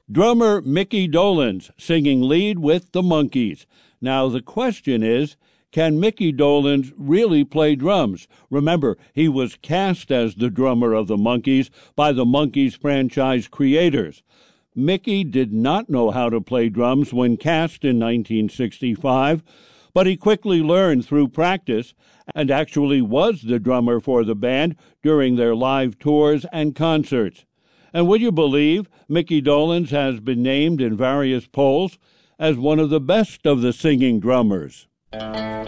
Drummer Mickey Dolenz singing lead with the Monkees. Now the question is, can Mickey Dolenz really play drums? Remember, he was cast as the drummer of the Monkees by the Monkees franchise creators. Mickey did not know how to play drums when cast in 1965, but he quickly learned through practice and actually was the drummer for the band during their live tours and concerts. And would you believe Mickey Dolenz has been named in various polls as one of the best of the singing drummers?